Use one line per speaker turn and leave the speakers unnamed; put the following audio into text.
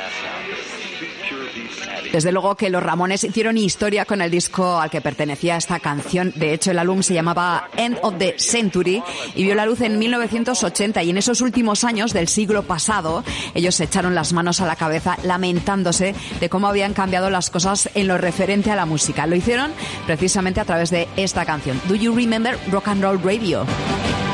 Desde luego que los Ramones hicieron historia con el disco al que pertenecía esta canción. De hecho, el álbum se llamaba End of the Century y vio la luz en 1980, y en esos últimos años del siglo pasado ellos se echaron las manos a la cabeza lamentándose de cómo habían cambiado las cosas en lo referente a la música. Lo hicieron precisamente a través de esta canción, Do You Remember Rock and Roll Radio?